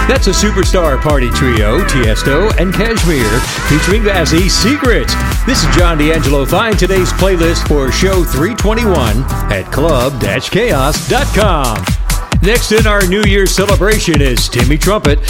That's a superstar party trio, Tiesto and Kashmir, featuring Vazzy Secret. This is John D'Angelo. Find today's playlist for show 321 at club-chaos.com. Next in our New Year's celebration is Timmy Trumpet